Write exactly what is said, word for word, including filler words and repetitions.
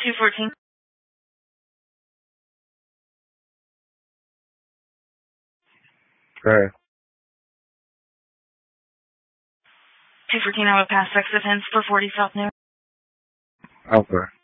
two fourteen. Okay. two fourteen, I would pass sex offense for forty South New. Okay.